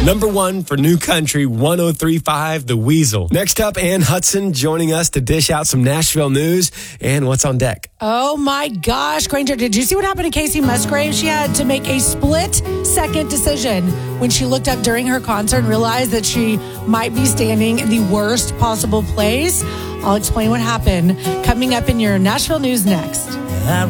Number one for New Country 103.5, The Weasel. Next up, Ann Hudson joining us to dish out some Nashville news and what's on deck. Oh my gosh, Granger, did you see what happened to Casey Musgrave? She had to make a split-second decision when she looked up during her concert and realized that she might be standing in the worst possible place. I'll explain what happened coming up in your Nashville news next.